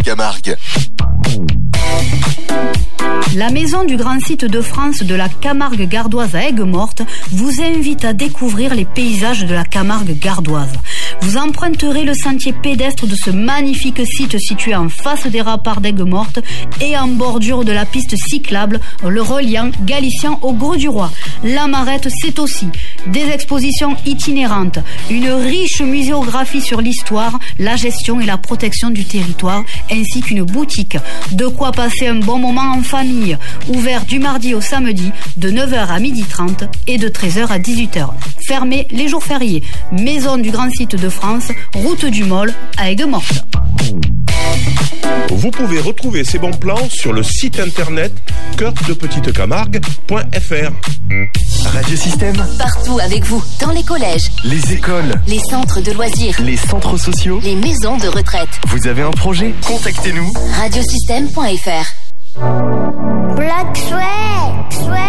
Camargue. La maison du grand site de France de la Camargue gardoise à Aigues-Mortes vous invite à découvrir les paysages de la Camargue gardoise. Vous emprunterez le sentier pédestre de ce magnifique site situé en face des remparts d'Aigues-Mortes et en bordure de la piste cyclable le reliant Galicien au Greux du Roi. La Marette, c'est aussi des expositions itinérantes, une riche muséographie sur l'histoire, la gestion et la protection du territoire, ainsi qu'une boutique. De quoi passer un bon moment en famille, ouvert du mardi au samedi de 9h à 12h30 et de 13h à 18h. Fermé les jours fériés. Maison du grand site de France, route du Môle à Aigues-Mortes. Vous pouvez retrouver ces bons plans sur le site internet coeurdepetitecamargue.fr. Radio Système. Partout avec vous, dans les collèges, les écoles, les centres de loisirs, les centres sociaux, les maisons de retraite. Vous avez un projet? Contactez-nous. Radiosystème.fr.